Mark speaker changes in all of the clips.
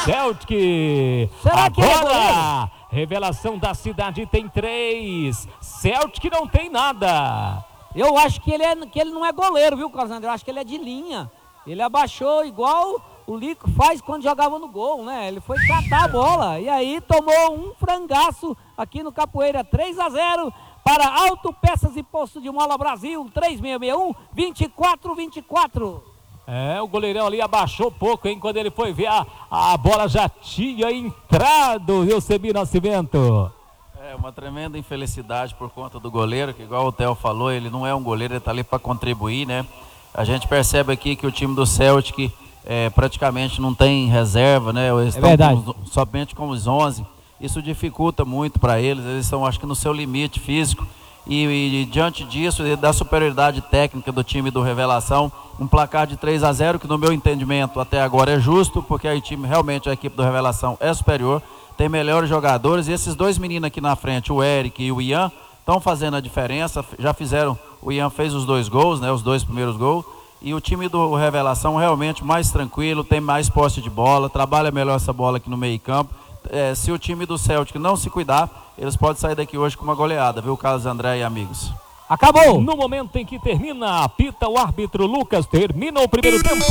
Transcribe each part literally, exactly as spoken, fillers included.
Speaker 1: Celtic.
Speaker 2: Será que
Speaker 1: Agora,
Speaker 2: é
Speaker 1: revelação da cidade tem três. Celtic não tem nada.
Speaker 2: Eu acho que ele, é, que ele não é goleiro, viu, Carlos André? Eu acho que ele é de linha. Ele abaixou igual o Lico faz quando jogava no gol, né? Ele foi catar a bola e aí tomou um frangaço aqui no Capoeira. três a zero para Autopeças e Posto de Mola Brasil. três seis seis um, vinte e quatro vinte e quatro.
Speaker 1: É, o goleirão ali abaixou pouco, hein? Quando ele foi ver, a, a bola já tinha entrado, viu, Semir Nascimento?
Speaker 3: É uma tremenda infelicidade por conta do goleiro, que igual o Theo falou, ele não é um goleiro, ele está ali para contribuir, né? A gente percebe aqui que o time do Celtic é, praticamente não tem reserva, né? Eles
Speaker 2: é verdade.
Speaker 3: Com, somente com os onze. Isso dificulta muito para eles, eles estão, acho que, no seu limite físico. E, e, e diante disso, da superioridade técnica do time do Revelação, um placar de três a zero, que no meu entendimento até agora é justo, porque o time, realmente, a equipe do Revelação é superior, tem melhores jogadores, e esses dois meninos aqui na frente, o Eric e o Ian, estão fazendo a diferença, já fizeram, o Ian fez os dois gols, né, os dois primeiros gols, e o time do Revelação realmente mais tranquilo, tem mais posse de bola, trabalha melhor essa bola aqui no meio campo. É, se o time do Celtic não se cuidar, eles podem sair daqui hoje com uma goleada, viu, Carlos André e amigos?
Speaker 1: Acabou! No momento em que termina, apita o árbitro Lucas, termina o primeiro tempo.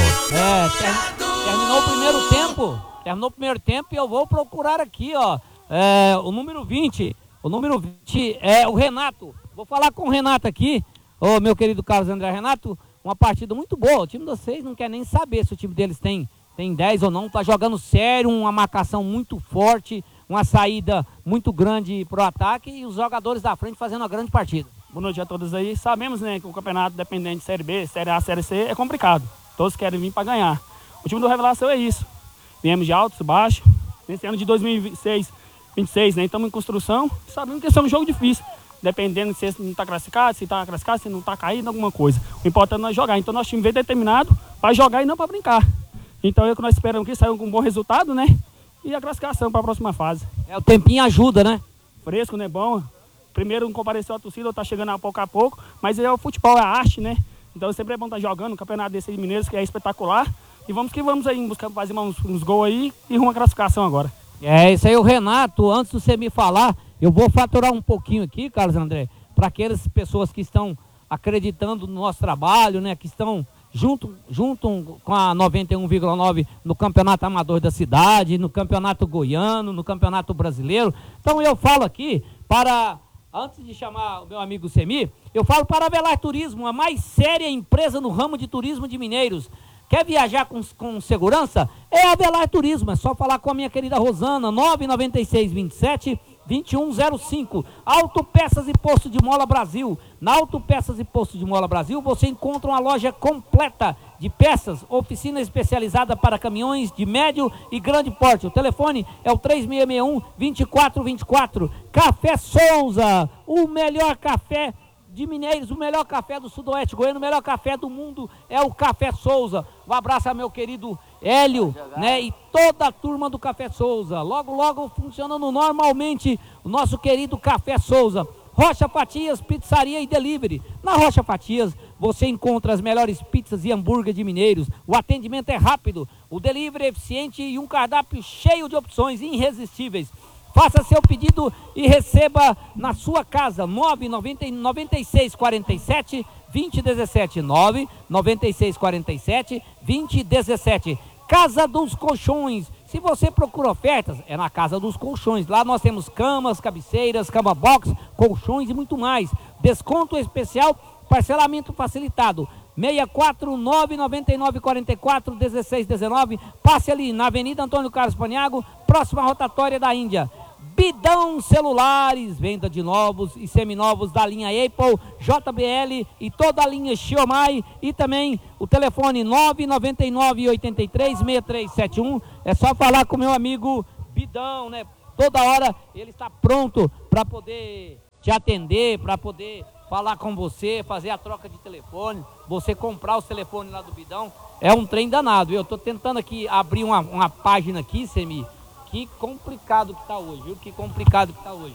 Speaker 2: É, ter, terminou o primeiro tempo, terminou o primeiro tempo e eu vou procurar aqui, ó, é, o número vinte, o número vinte é o Renato. Vou falar com o Renato aqui, ô meu querido Carlos André. Renato, uma partida muito boa, o time de vocês não quer nem saber se o time deles tem, tem dez ou não, tá jogando sério, uma marcação muito forte, uma saída muito grande pro ataque e os jogadores da frente fazendo uma grande partida.
Speaker 4: Boa noite a todos aí. Sabemos, né, que o campeonato dependente de Série B, Série A, Série C é complicado. Todos querem vir para ganhar. O time do Revelação é isso. Viemos de altos, baixos. Nesse ano de dois mil e vinte e seis, vinte e seis, né, estamos em construção. Sabemos que esse é um jogo difícil. Dependendo se não está classificado, se está classificado, se não está caído, alguma coisa. O importante é jogar. Então nosso time veio determinado para jogar e não para brincar. Então é o que nós esperamos que saia com um bom resultado, né? E a classificação para a próxima fase.
Speaker 2: É, o tempinho ajuda, né?
Speaker 4: Fresco, né? Bom. Primeiro não compareceu a torcida, está chegando a pouco a pouco, mas é o futebol, é a arte, né? Então sempre é bom estar jogando um campeonato desse de Mineiros, que é espetacular. E vamos que vamos aí, buscar fazer uns, uns gols aí e rumo à classificação agora.
Speaker 2: É, isso aí, o Renato, antes de você me falar, eu vou faturar um pouquinho aqui, Carlos André, para aquelas pessoas que estão acreditando no nosso trabalho, né? Que estão junto, junto com a noventa e um vírgula nove no campeonato amador da cidade, no campeonato goiano, no campeonato brasileiro. Então eu falo aqui para... Antes de chamar o meu amigo Semir, eu falo para a Velar Turismo, a mais séria empresa no ramo de turismo de Mineiros. Quer viajar com, com segurança? É a Velar Turismo, é só falar com a minha querida Rosana, nove nove seis, vinte e sete, vinte e um zero cinco. Autopeças e Posto de Mola Brasil. Na Autopeças e Posto de Mola Brasil você encontra uma loja completa de peças, oficina especializada para caminhões de médio e grande porte. O telefone é o três seis seis um, vinte e quatro vinte e quatro. Café Souza, o melhor café de Mineiros, o melhor café do Sudoeste Goiano, o melhor café do mundo é o Café Souza. Um abraço ao meu querido Hélio, né, e toda a turma do Café Souza. Logo, logo funcionando normalmente o nosso querido Café Souza. Rocha Fatias, pizzaria e delivery. Na Rocha Fatias você encontra as melhores pizzas e hambúrguer de Mineiros. O atendimento é rápido, o delivery é eficiente e um cardápio cheio de opções irresistíveis. Faça seu pedido e receba na sua casa. Nove nove seis quatro sete, dois zero um sete. Nove nove seis quatro sete, dois zero um sete. Casa dos Colchões. Se você procura ofertas, é na Casa dos Colchões. Lá nós temos camas, cabeceiras, cama box, colchões e muito mais. Desconto especial, parcelamento facilitado. seis quatro nove nove nove quatro quatro um seis um nove. Passe ali na Avenida Antônio Carlos Paniago, próxima rotatória da Índia. Bidão Celulares, venda de novos e seminovos da linha Apple, J B L e toda a linha Xiaomi, e também o telefone nove nove nove oito três seis três sete um. É só falar com meu amigo Bidão, né? Toda hora ele está pronto para poder te atender, para poder falar com você, fazer a troca de telefone, você comprar os telefones lá do Bidão. É um trem danado, eu estou tentando aqui abrir uma, uma página aqui, Semi. Que complicado que tá hoje, viu? Que complicado que tá hoje.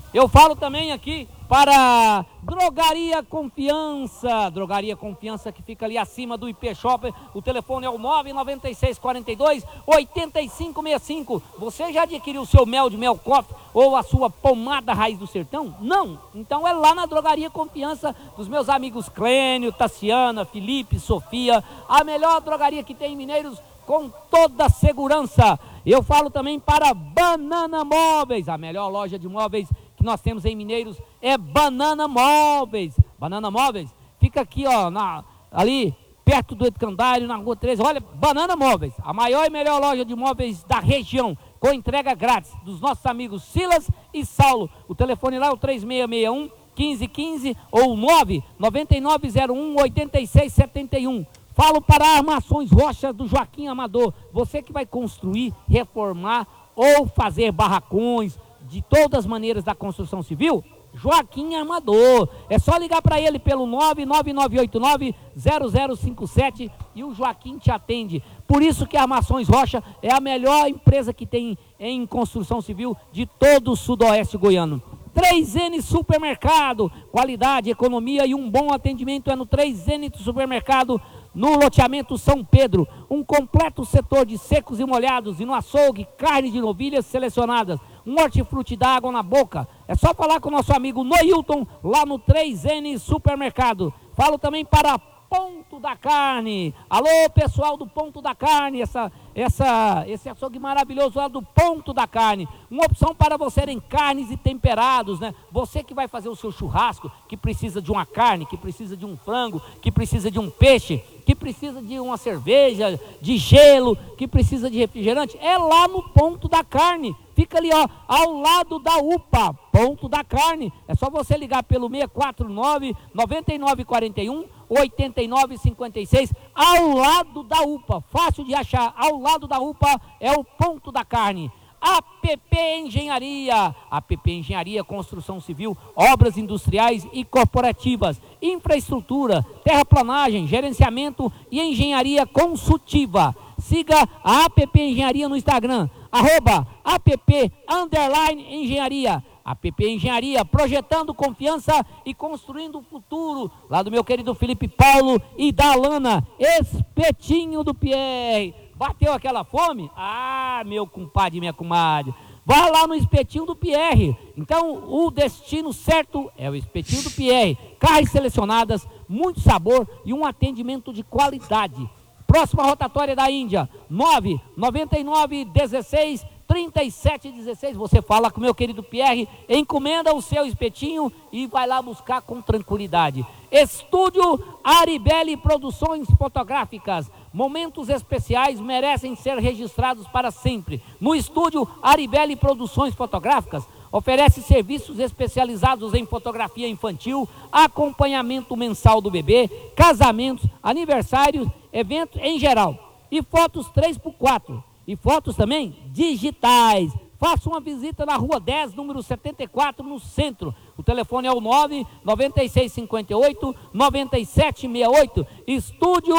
Speaker 2: Eu falo também aqui para Drogaria Confiança, Drogaria Confiança que fica ali acima do I P Shopper, o telefone é o nove nove seis quatro dois, oito cinco seis cinco. Você já adquiriu o seu mel de mel coffee ou a sua pomada raiz do sertão? Não? Então é lá na Drogaria Confiança dos meus amigos Clênio, Tassiana, Felipe, Sofia, a melhor drogaria que tem em Mineiros, com toda a segurança. Eu falo também para Banana Móveis, a melhor loja de móveis que nós temos em Mineiros é Banana Móveis. Banana Móveis fica aqui, ó, na, ali perto do Educandário, na rua treze. Olha, Banana Móveis, a maior e melhor loja de móveis da região, com entrega grátis dos nossos amigos Silas e Saulo. O telefone lá é o três seis seis um, um cinco um cinco ou nove nove nove zero um, oito seis sete um. Falo para Armações Rochas do Joaquim Amador, você que vai construir, reformar ou fazer barracões, de todas as maneiras da construção civil, Joaquim Amador. É só ligar para ele pelo nove nove nove oito nove zero zero cinco sete e o Joaquim te atende. Por isso que a Armações Rocha é a melhor empresa que tem em construção civil de todo o sudoeste goiano. três N Supermercado, qualidade, economia e um bom atendimento é no três N Supermercado, no loteamento São Pedro, um completo setor de secos e molhados e no açougue, carne de novilhas selecionadas, um hortifruti da água na boca. É só falar com o nosso amigo Noilton lá no três N Supermercado. Falo também para Ponto da Carne. Alô, pessoal do Ponto da Carne, essa, essa, esse açougue maravilhoso lá do Ponto da Carne. Uma opção para você em carnes e temperados, né? Você que vai fazer o seu churrasco, que precisa de uma carne, que precisa de um frango, que precisa de um peixe, que precisa de uma cerveja, de gelo, que precisa de refrigerante, é lá no Ponto da Carne. Fica ali, ó, ao lado da U P A, Ponto da Carne. É só você ligar pelo seis quatro nove, nove nove quatro um, oito nove cinco seis, ao lado da U P A. Fácil de achar, ao lado da U P A é o Ponto da Carne. A P P Engenharia, A P P Engenharia, construção civil, obras industriais e corporativas, infraestrutura, terraplanagem, gerenciamento e engenharia consultiva. Siga a A P P Engenharia no Instagram, arroba app underline engenharia. A P P Engenharia, projetando confiança e construindo o futuro. Lá do meu querido Felipe Paulo e da Alana, Espetinho do Pierre. Bateu aquela fome? Ah, meu compadre e minha comadre, vá lá no Espetinho do Pierre. Então, o destino certo é o Espetinho do Pierre. Carnes selecionadas, muito sabor e um atendimento de qualidade. Próxima rotatória da Índia, nove nove nove um seis, três sete um seis. Você fala com o meu querido Pierre, encomenda o seu espetinho e vai lá buscar com tranquilidade. Estúdio Aribelli Produções Fotográficas. Momentos especiais merecem ser registrados para sempre. No estúdio Aribelli Produções Fotográficas, oferece serviços especializados em fotografia infantil, acompanhamento mensal do bebê, casamentos, aniversários, eventos em geral. E fotos três por quatro. E fotos também digitais. Faça uma visita na rua dez, número setenta e quatro, no centro. O telefone é o nove nove seis cinco oito, nove sete seis oito. Estúdio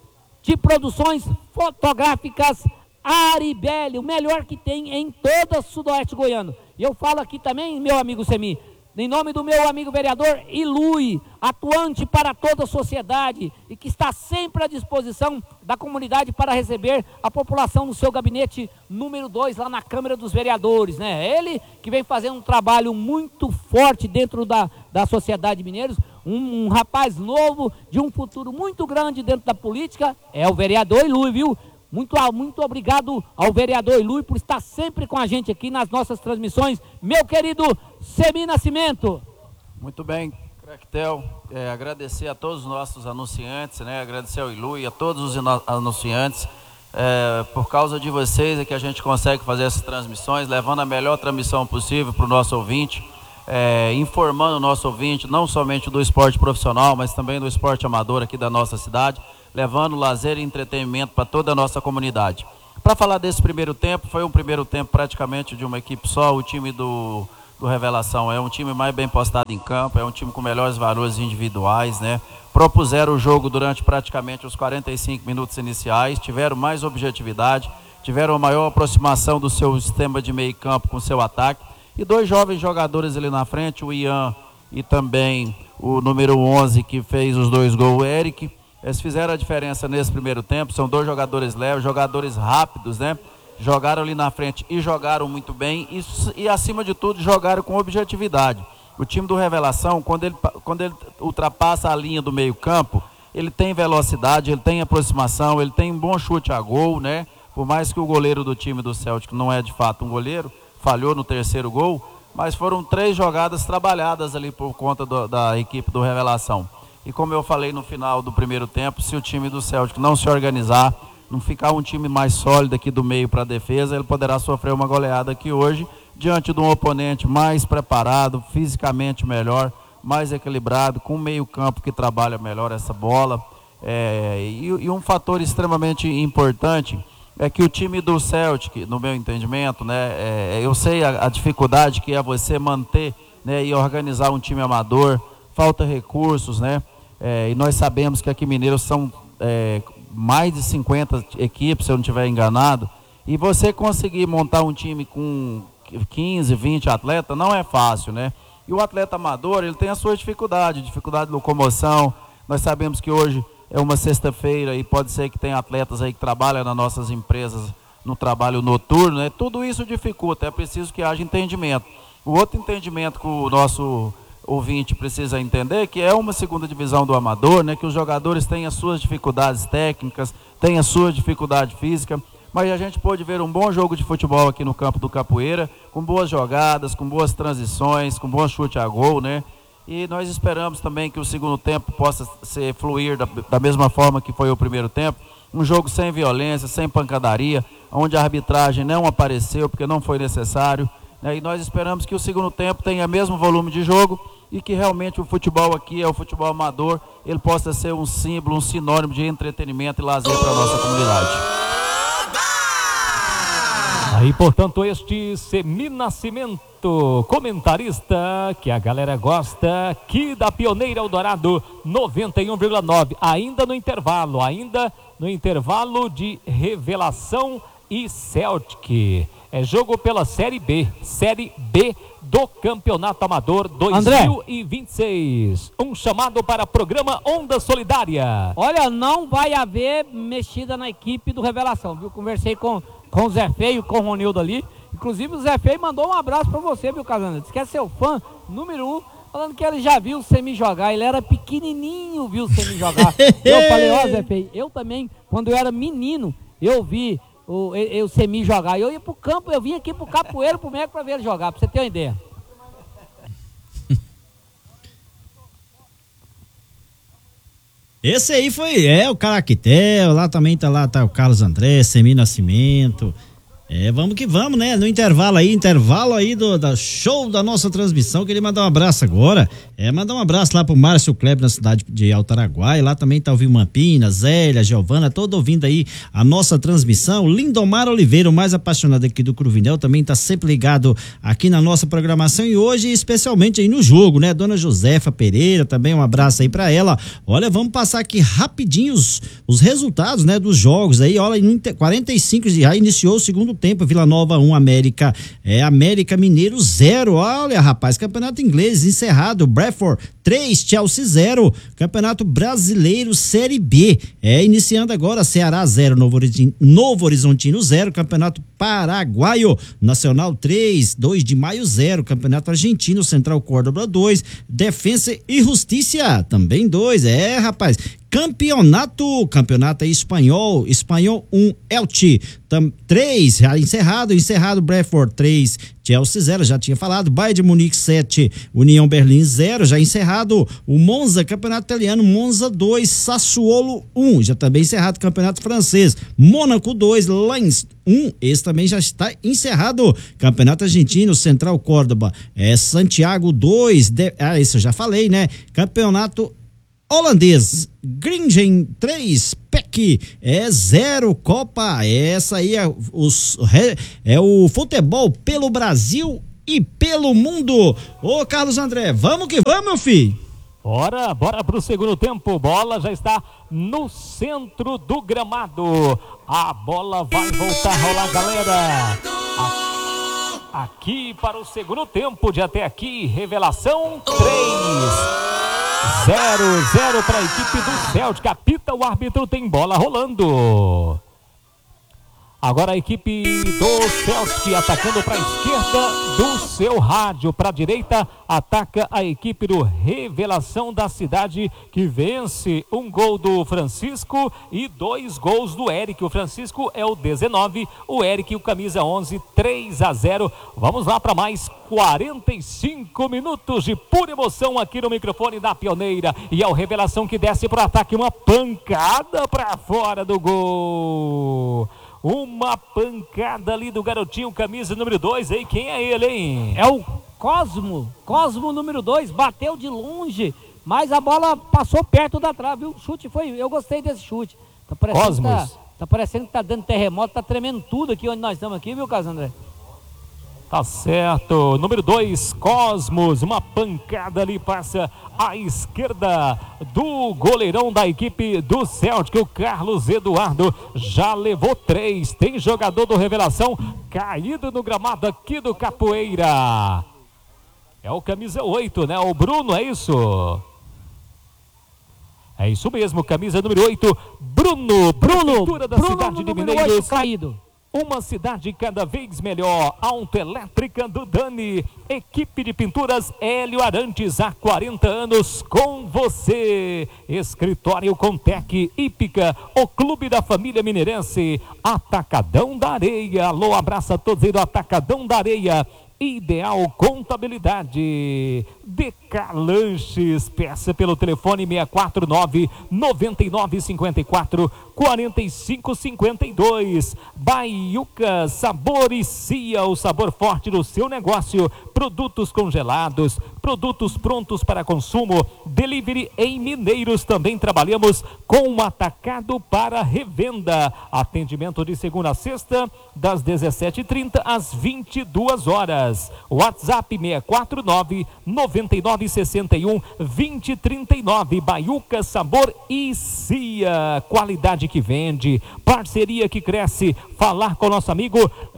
Speaker 2: de Produções Fotográficas Aribelli, o melhor que tem em todo o sudoeste goiano. E eu falo aqui também, meu amigo Semi, em nome do meu amigo vereador Ilui, atuante para toda a sociedade e que está sempre à disposição da comunidade para receber a população no seu gabinete número dois, lá na Câmara dos Vereadores, né? Ele que vem fazendo um trabalho muito forte dentro da, da sociedade mineira, um, um rapaz novo, de um futuro muito grande dentro da política, é o vereador Ilui, viu? Muito, muito obrigado ao vereador Ilui por estar sempre com a gente aqui nas nossas transmissões. Meu querido Semi Nascimento.
Speaker 3: Muito bem, Craquetel. É, agradecer a todos os nossos anunciantes, né? Agradecer ao Ilui, a todos os anunciantes. É, por causa de vocês é que a gente consegue fazer essas transmissões, levando a melhor transmissão possível para o nosso ouvinte, é, informando o nosso ouvinte, não somente do esporte profissional, mas também do esporte amador aqui da nossa cidade, levando lazer e entretenimento para toda a nossa comunidade. Para falar desse primeiro tempo, foi um primeiro tempo praticamente de uma equipe só. O time do, do Revelação é um time mais bem postado em campo, é um time com melhores valores individuais, né? Propuseram o jogo durante praticamente os quarenta e cinco minutos iniciais, tiveram mais objetividade, tiveram a maior aproximação do seu sistema de meio campo com o seu ataque E dois jovens jogadores ali na frente, o Ian e também o número onze que fez os dois gols, o Eric. Eles fizeram a diferença nesse primeiro tempo, são dois jogadores leves, jogadores rápidos, né? Jogaram ali na frente e jogaram muito bem e, e acima de tudo, jogaram com objetividade. O time do Revelação, quando ele, quando ele ultrapassa a linha do meio campo, ele tem velocidade, ele tem aproximação, ele tem um bom chute a gol, né? Por mais que o goleiro do time do Celtic não é de fato um goleiro, falhou no terceiro gol, mas foram três jogadas trabalhadas ali por conta do, da equipe do Revelação. E como eu falei no final do primeiro tempo, se o time do Celtic não se organizar, não ficar um time mais sólido aqui do meio para a defesa, ele poderá sofrer uma goleada aqui hoje, diante de um oponente mais preparado, fisicamente melhor, mais equilibrado, com um meio campo que trabalha melhor essa bola. É, e, e um fator extremamente importante é que o time do Celtic, no meu entendimento, né, é, eu sei a, a dificuldade que é você manter, né, e organizar um time amador, falta recursos, né, é, e nós sabemos que aqui em Mineiros são é, mais de cinquenta equipes, se eu não estiver enganado, e você conseguir montar um time com quinze, vinte atletas não é fácil, né? E o atleta amador, ele tem a sua dificuldade, dificuldade de locomoção. Nós sabemos que hoje é uma sexta-feira e pode ser que tenha atletas aí que trabalham nas nossas empresas no trabalho noturno, né? Tudo isso dificulta, é preciso que haja entendimento. O outro entendimento que o nosso ouvinte precisa entender, que é uma segunda divisão do amador, né? Que os jogadores têm as suas dificuldades técnicas, têm a sua dificuldade física, mas a gente pôde ver um bom jogo de futebol aqui no campo do Capoeira, com boas jogadas, com boas transições, com bom chute a gol, né? E nós esperamos também que o segundo tempo possa ser fluir da, da mesma forma que foi o primeiro tempo, um jogo sem violência, sem pancadaria, onde a arbitragem não apareceu porque não foi necessário, né? E nós esperamos que o segundo tempo tenha o mesmo volume de jogo e que realmente o futebol aqui é o futebol amador, ele possa ser um símbolo, um sinônimo de entretenimento e lazer para a nossa comunidade.
Speaker 1: Aí, portanto, este Semi Nascimento, comentarista que a galera gosta aqui da Pioneira Eldorado noventa e um vírgula nove, ainda no intervalo, ainda no intervalo de Revelação e Celtic. É jogo pela Série B, Série B do Campeonato Amador dois mil e vinte e seis. André. Um chamado para programa Onda Solidária.
Speaker 2: Olha, não vai haver mexida na equipe do Revelação, viu? Conversei com, com o Zé Feio, com o Ronildo ali. Inclusive o Zé Feio mandou um abraço para você, viu, Casandra? Diz que é seu fã número um, falando que ele já viu o Semi jogar. Ele era pequenininho, viu o Semi jogar. Eu falei, ó, Zé Feio, eu também, quando eu era menino, eu vi o, o, o Semi jogar. Eu ia pro campo, eu vim aqui pro Capoeiro, pro Meco, pra ver ele jogar, pra você ter uma ideia.
Speaker 5: Esse aí foi, é, o Caraquitel, lá também tá lá, tá o Carlos André, Semi Nascimento. É, vamos que vamos, né? No intervalo aí, intervalo aí do, do show da nossa transmissão. Queria mandar um abraço agora. É, mandar um abraço lá pro Márcio Kleber na cidade de Altaraguai. Lá também tá ouvindo Mampina, Zélia, Giovana, todo ouvindo aí a nossa transmissão. Lindomar Oliveira, o mais apaixonado aqui do Cruvinel, também tá sempre ligado aqui na nossa programação e hoje especialmente aí no jogo, né? Dona Josefa Pereira, também um abraço aí pra ela. Olha, vamos passar aqui rapidinho os, os resultados, né? Dos jogos aí. Olha, quarenta e cinco já iniciou o segundo tempo, Vila Nova um, América, é América Mineiro zero, olha rapaz, campeonato inglês encerrado, Bradford três, Chelsea zero, campeonato brasileiro Série B, é iniciando agora, Ceará zero, Novo Horizontino, Novo Horizontino zero, campeonato paraguaio, Nacional três, dois de maio zero, campeonato argentino, Central Córdoba dois, Defensa e Justiça também dois, é rapaz, campeonato, campeonato espanhol, espanhol um, Elche três, já encerrado, encerrado, Bradford três, Chelsea zero, já tinha falado, Bayern de Munique sete, União Berlim zero, já encerrado, o Monza, campeonato italiano, Monza dois, Sassuolo um, já também encerrado, campeonato francês, Mônaco dois, Lens um, esse também já está encerrado, campeonato argentino, Central Córdoba, é Santiago dois, de, ah, esse eu já falei, né, campeonato holandês, Gringen três, P E C é zero, Copa, essa aí é, os, é o futebol pelo Brasil e pelo mundo. Ô Carlos André, vamos que vamos, meu filho.
Speaker 1: Bora, bora pro segundo tempo, bola já está no centro do gramado, a bola vai voltar a rolar, galera. A... aqui para o segundo tempo de até aqui. Revelação três. zero zero para a equipe do Celtic. Apita o árbitro, tem bola rolando. Agora a equipe do Celtic atacando para a esquerda do seu rádio. Para a direita ataca a equipe do Revelação da Cidade, que vence um gol do Francisco e dois gols do Eric. O Francisco é o dezenove, o Eric o camisa onze, três a zero. Vamos lá para mais quarenta e cinco minutos de pura emoção aqui no microfone da Pioneira. E é o Revelação que desce para o ataque, uma pancada para fora do gol. Uma pancada ali do garotinho, camisa número dois, hein? Quem é ele, hein?
Speaker 2: É o Cosmo, Cosmo número dois, bateu de longe, mas a bola passou perto da trave, o chute foi, eu gostei desse chute. Tá parecendo
Speaker 1: Cosmos.
Speaker 2: Que tá, tá parecendo que tá dando terremoto, tá tremendo tudo aqui onde nós estamos aqui, viu, Carlos André?
Speaker 1: Tá certo, número dois, Cosmos, uma pancada ali, passa à esquerda do goleirão da equipe do Celtic, o Carlos Eduardo, já levou três, tem jogador do Revelação caído no gramado aqui do Capoeira, é o camisa oito, né, o Bruno, é isso? É isso mesmo, camisa número oito, Bruno,
Speaker 2: Bruno,
Speaker 1: Bruno da
Speaker 2: Bruno
Speaker 1: cidade de
Speaker 2: número
Speaker 1: Mineiros,
Speaker 2: oito, caído.
Speaker 1: Uma cidade cada vez melhor. Autoelétrica do Dani. Equipe de pinturas Hélio Arantes, há quarenta anos com você. Escritório Contec, Hípica, o clube da família mineirense. Atacadão da Areia. Alô, abraça a todos aí do Atacadão da Areia. Ideal Contabilidade. D K Lanches, peça pelo telefone seis quatro nove, nove nove cinco quatro, quatro cinco cinco dois. Baiuca, sabor e cia, o sabor forte do seu negócio. Produtos congelados, produtos prontos para consumo. Delivery em Mineiros, também trabalhamos com um atacado para revenda. Atendimento de segunda a sexta, das dezessete e trinta às vinte e duas horas. WhatsApp seis quatro nove, nove nove seis um, dois zero três nove. Baiuca, sabor e cia, qualidade que vende, parceria que cresce. Falar com o nosso amigo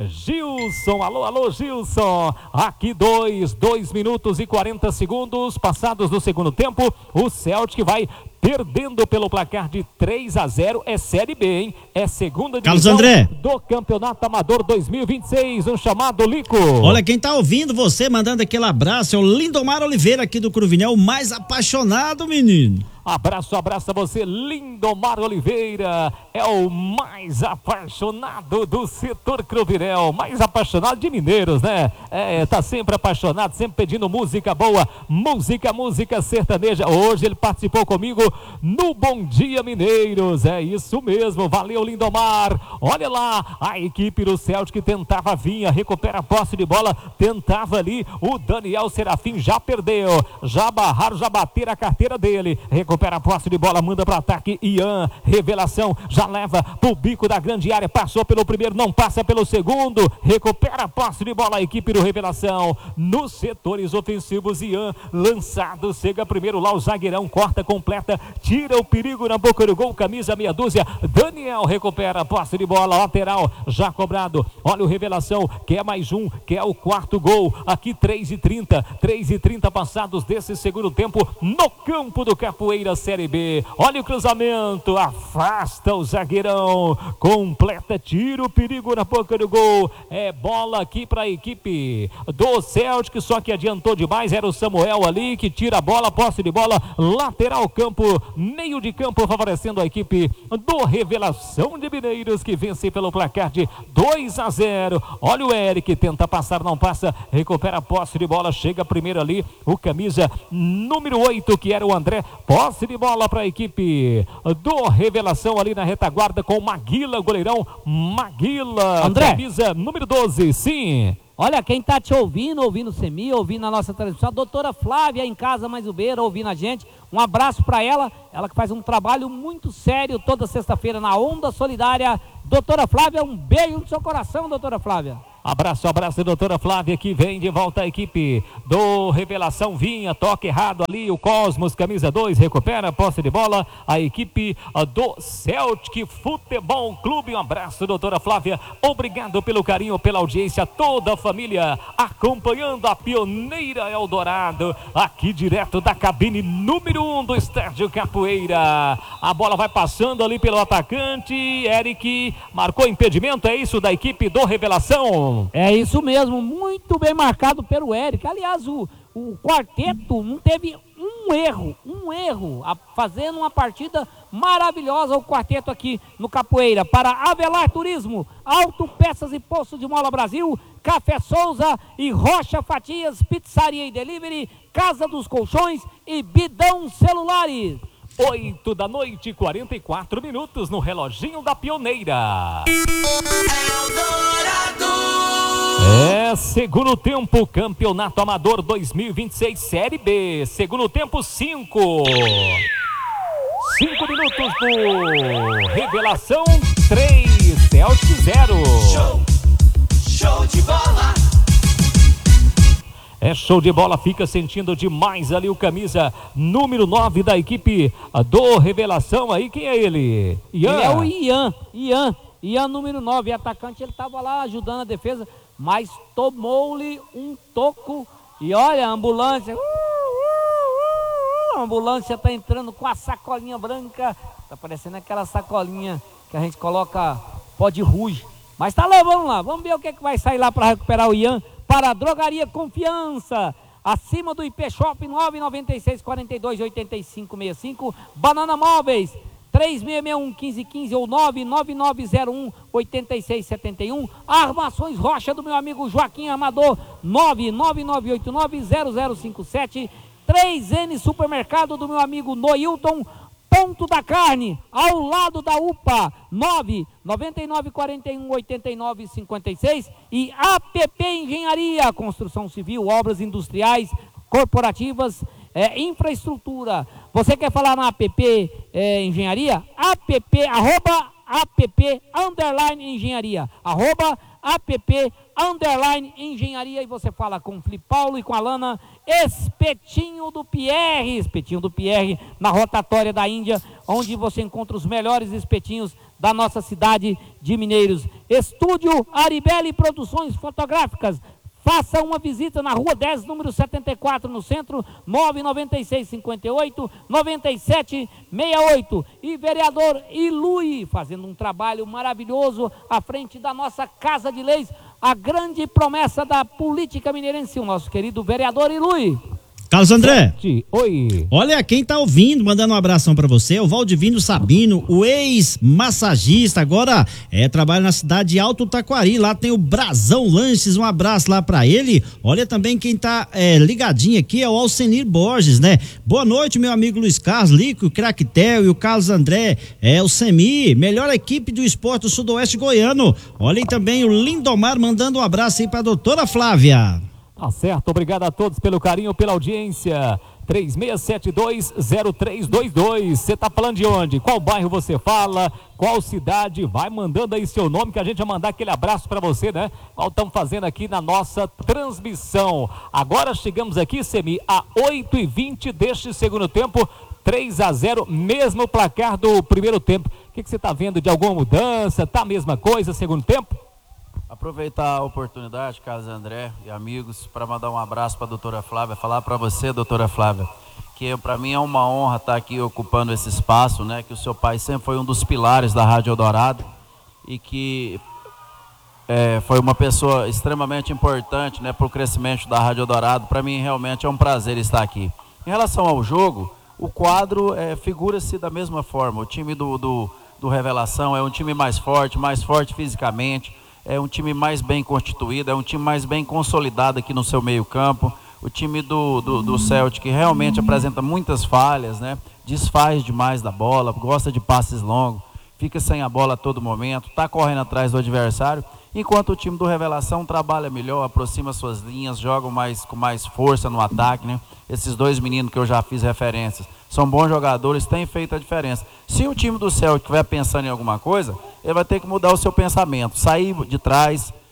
Speaker 1: Gilson. Alô, alô, Gilson. Aqui dois, dois minutos e quarenta segundos passados do segundo tempo. O Celtic vai perdendo pelo placar de três a zero. É Série B, hein? É segunda divisão
Speaker 5: André.
Speaker 1: do Campeonato Amador dois mil e vinte e seis. Um chamado Lico.
Speaker 5: Olha, quem tá ouvindo você, mandando aquele abraço, é o Lindomar Oliveira aqui do Cruvinel, o mais apaixonado, menino.
Speaker 1: Abraço, abraço a você, Lindomar Oliveira, é o mais apaixonado do setor Cruvinel, mais apaixonado de mineiros, né? É, tá sempre apaixonado, sempre pedindo música boa, música, música sertaneja. Hoje ele participou comigo no Bom Dia Mineiros, é isso mesmo, valeu, Lindomar. Olha lá, a equipe do Celtic tentava vir, recupera a posse de bola, tentava ali, o Daniel Serafim já perdeu, já barraram, já bateram a carteira dele, recupera Recupera a posse de bola, manda para ataque. Ian, Revelação, já leva pro bico da grande área. Passou pelo primeiro, não passa pelo segundo. Recupera a posse de bola a equipe do Revelação. Nos setores ofensivos, Ian lançado. Chega primeiro lá o zagueirão, corta, completa, tira o perigo na boca do gol. Camisa meia dúzia. Daniel recupera a posse de bola, lateral já cobrado. Olha o Revelação, quer mais um, quer o quarto gol. Aqui três e trinta, três e trinta passados desse segundo tempo no campo do Capoeira Série B. Olha o cruzamento, afasta o zagueirão, completa, tira o perigo na boca do gol. É bola aqui para a equipe do Celtic, só que adiantou demais, era o Samuel ali que tira a bola, posse de bola, lateral campo, meio de campo, favorecendo a equipe do Revelação de Mineiros, que vence pelo placar de dois a zero. Olha o Eric, tenta passar, não passa, recupera a posse de bola, chega primeiro ali o camisa número oito, que era o André. Posse de bola para a equipe do Revelação ali na retaguarda com Maguila, goleirão Maguila,
Speaker 2: André,
Speaker 1: camisa número doze, sim.
Speaker 2: Olha, quem tá te ouvindo, ouvindo o Semi, ouvindo a nossa transmissão, a doutora Flávia em casa, mais Ubeira, ouvindo a gente, um abraço para ela, ela que faz um trabalho muito sério toda sexta-feira na Onda Solidária. Doutora Flávia, um beijo no seu coração, doutora Flávia.
Speaker 1: Abraço, abraço, doutora Flávia, que vem de volta a equipe do Revelação. Vinha, toque errado ali, o Cosmos, camisa dois, recupera a posse de bola, a equipe do Celtic Futebol Clube. Um abraço, doutora Flávia, obrigado pelo carinho, pela audiência, toda a família acompanhando a Pioneira Eldorado, aqui direto da cabine número um do Estádio Capoeira. A bola vai passando ali pelo atacante, Eric marcou impedimento, é isso da equipe do Revelação?
Speaker 2: É isso mesmo, muito bem marcado pelo Eric. Aliás, o, o quarteto não teve um erro, um erro, a, fazendo uma partida maravilhosa o quarteto aqui no Capoeira. Para Avelar Turismo, Autopeças e Poço de Mola Brasil, Café Souza e Rocha Fatias, Pizzaria e Delivery, Casa dos Colchões e Bidão Celulares.
Speaker 1: oito da noite, quarenta e quatro minutos no reloginho da Pioneira. É, segundo tempo, Campeonato Amador dois mil e vinte e seis, Série B. Segundo tempo, cinco. cinco minutos do Revelação, três, Celtic zero.
Speaker 6: Show, show de bola.
Speaker 1: É show de bola, fica sentindo demais ali o camisa número nove da equipe do Revelação aí. Quem é ele?
Speaker 2: Ian. Ele é o Ian, Ian, Ian número nove, atacante. Ele estava lá ajudando a defesa, mas tomou-lhe um toco. E olha, a ambulância, uh, uh, uh, a ambulância tá entrando com a sacolinha branca. Tá parecendo aquela sacolinha que a gente coloca pó de rouge. Mas tá levando lá, vamos ver o que, é que vai sair lá para recuperar o Ian. Para a Drogaria Confiança, acima do I P Shop, nove nove seis, quatro dois, oito cinco seis cinco. Banana Móveis, três seis seis um, um cinco um cinco ou nove nove nove zero um, oito seis sete um. Armações Rocha do meu amigo Joaquim Amador, nove nove nove oito nove zero zero cinco sete. três N Supermercado do meu amigo Noilton, Ponto da Carne, ao lado da U P A, nove nove nove quatro um, oito nove cinco seis. E A P P Engenharia, construção civil, obras industriais, corporativas, é, infraestrutura. Você quer falar na A P P é, Engenharia? app, arroba app, underline engenharia, arroba app, underline engenharia. E você fala com o Felipe Paulo e com a Lana. Espetinho do Pierre, Espetinho do Pierre, na rotatória da Índia, onde você encontra os melhores espetinhos da nossa cidade de Mineiros. Estúdio Aribelli Produções Fotográficas. Faça uma visita na rua dez, número setenta e quatro, no centro, nove nove seis, cinco oito, nove sete seis oito. E vereador Ilui, fazendo um trabalho maravilhoso à frente da nossa Casa de Leis, a grande promessa da política mineirense, o nosso querido vereador Ilui.
Speaker 5: Carlos André,
Speaker 1: oi.
Speaker 5: Olha quem tá ouvindo, mandando um abração pra você, o Valdivino Sabino, o ex-massagista, agora é, trabalha na cidade de Alto Taquari, lá tem o Brasão Lanches, um abraço lá pra ele. Olha também quem tá é, ligadinho aqui é o Alcenir Borges, né? Boa noite, meu amigo Luiz Carlos, Lico, o Craquetel e o Carlos André, é o Semi, melhor equipe do esporte do Sudoeste Goiano. Olha aí também o Lindomar mandando um abraço aí pra doutora Flávia.
Speaker 1: Tá certo, obrigado a todos pelo carinho, pela audiência. três seis sete dois, zero três dois dois. Você tá falando de onde? Qual bairro você fala? Qual cidade? Vai mandando aí seu nome que a gente vai mandar aquele abraço para você, né? Qual estamos fazendo aqui na nossa transmissão. Agora chegamos aqui, Semi, a oito e vinte deste segundo tempo, três a zero, mesmo placar do primeiro tempo. O que, que você tá vendo de alguma mudança? Tá a mesma coisa segundo tempo?
Speaker 3: Aproveitar a oportunidade, Carlos André e amigos, para mandar um abraço para a doutora Flávia, falar para você, doutora Flávia, que para mim é uma honra estar aqui ocupando esse espaço, né? Que o seu pai sempre foi um dos pilares da Rádio Eldorado e que é, foi uma pessoa extremamente importante, né, para o crescimento da Rádio Eldorado. Para mim realmente é um prazer estar aqui. Em relação ao jogo, o quadro é, figura-se da mesma forma. O time do, do, do Revelação é um time mais forte, mais forte fisicamente. É um time mais bem constituído, é um time mais bem consolidado aqui no seu meio campo. O time do, do, do Celtic realmente apresenta muitas falhas, né? Desfaz demais da bola, gosta de passes longos, fica sem a bola a todo momento, está correndo atrás do adversário, enquanto o time do Revelação trabalha melhor, aproxima suas linhas, joga mais, com mais força no ataque, né? Esses dois meninos que eu já fiz referências são bons jogadores, têm feito a diferença. Se o time do Celtic estiver pensando em alguma coisa, ele vai ter que mudar o seu pensamento, sair de trás,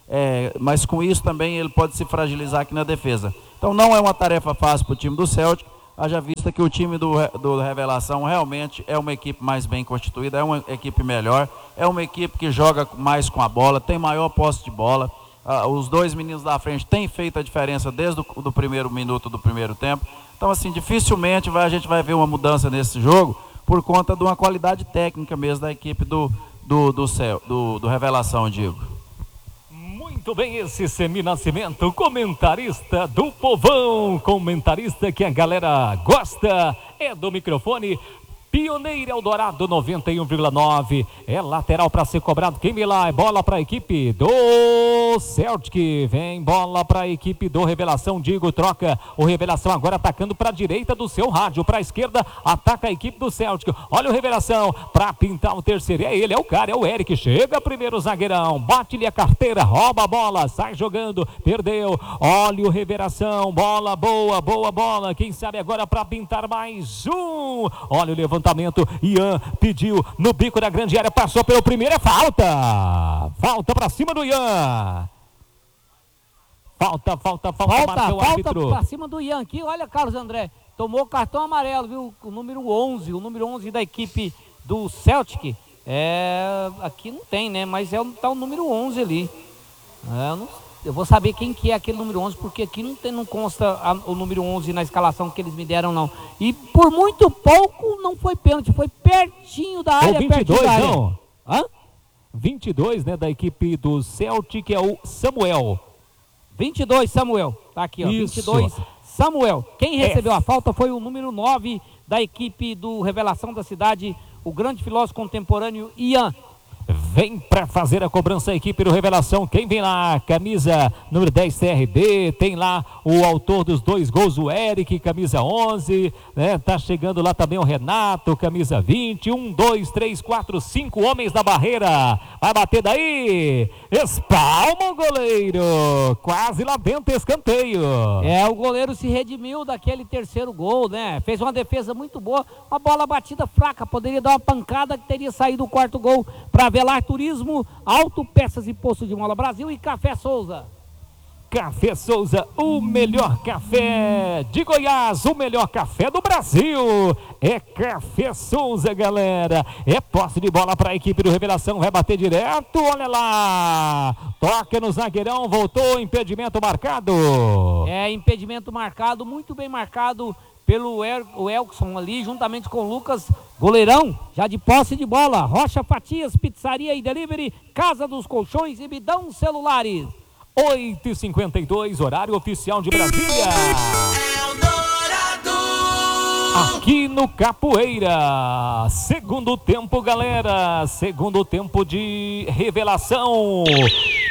Speaker 3: É, mas com isso também ele pode se fragilizar aqui na defesa. Então não é uma tarefa fácil para o time do Celtic, haja vista que o time do, do Revelação realmente é uma equipe mais bem constituída, é uma equipe melhor, é uma equipe que joga mais com a bola, tem maior posse de bola. Ah, os dois meninos da frente têm feito a diferença desde o do primeiro minuto do primeiro tempo. Então assim, dificilmente vai, a gente vai ver uma mudança nesse jogo por conta de uma qualidade técnica mesmo da equipe do, do, do, céu, do, do Revelação, digo.
Speaker 1: Muito bem, esse Semi Nascimento, comentarista do povão, comentarista que a galera gosta, é do microfone Pioneira Eldorado noventa e um vírgula nove, é lateral para ser cobrado, quem vem lá, é bola para a equipe do Celtic, vem bola para a equipe do Revelação, Digo, troca, o Revelação agora atacando para a direita do seu rádio, para a esquerda, ataca a equipe do Celtic, olha o Revelação, para pintar o terceiro, é ele, é o cara, é o Eric, chega primeiro o zagueirão, bate-lhe a carteira, rouba a bola, sai jogando, perdeu, olha o Revelação, bola boa, boa bola, quem sabe agora para pintar mais um, olha o levantamento, Ian pediu no bico da grande área, passou pelo primeiro, é falta, falta para cima do Ian, falta, falta, falta,
Speaker 2: falta,
Speaker 1: marca o
Speaker 2: falta
Speaker 1: árbitro.
Speaker 2: para cima do Ian aqui, olha Carlos André, tomou cartão amarelo, viu, o número onze, o número onze da equipe do Celtic, é, aqui não tem, né, mas é, tá o número onze ali, é, eu, não, eu vou saber quem que é aquele número onze, porque aqui não, tem, não consta a, o número onze na escalação que eles me deram, não, e por muito pouco não foi pênalti, foi pertinho da área,
Speaker 1: Ou vinte e dois,
Speaker 2: pertinho da área.
Speaker 1: não?
Speaker 2: Hã?
Speaker 1: vinte e dois, né, da equipe do Celtic, é o Samuel.
Speaker 2: vinte e dois, Samuel, tá aqui, ó,
Speaker 1: Isso.
Speaker 2: vinte e dois, Samuel. Quem recebeu
Speaker 1: É.
Speaker 2: a falta foi o número nove da equipe do Revelação da Cidade, o grande filósofo contemporâneo Ian.
Speaker 1: Vem para fazer a cobrança a equipe do Revelação. Quem vem lá? Camisa número dez, C R B. Tem lá o autor dos dois gols, o Eric, camisa onze. Né? Tá chegando lá também o Renato, camisa vinte. Um, dois, três, quatro, cinco homens da barreira. Vai bater daí. Espalma o goleiro. Quase lá dentro, escanteio.
Speaker 2: É, o goleiro se redimiu daquele terceiro gol, né? Fez uma defesa muito boa, uma bola batida fraca, poderia dar uma pancada que teria saído o quarto gol para Velar Turismo, Autopeças e Poço de Mola Brasil e Café Souza.
Speaker 1: Café Souza, o melhor café de Goiás, o melhor café do Brasil. É Café Souza, galera. É posse de bola para a equipe do Revelação. Vai bater direto, olha lá. Toca no zagueirão, voltou, impedimento marcado.
Speaker 2: É, impedimento marcado, muito bem marcado pelo El o Elkson ali, juntamente com o Lucas, goleirão, já de posse de bola. Rocha Fatias, Pizzaria e Delivery, Casa dos Colchões e Bidão Celulares.
Speaker 1: oito e cinquenta e dois, horário oficial de Brasília. Aqui no Capoeira, segundo tempo, galera, segundo tempo de Revelação.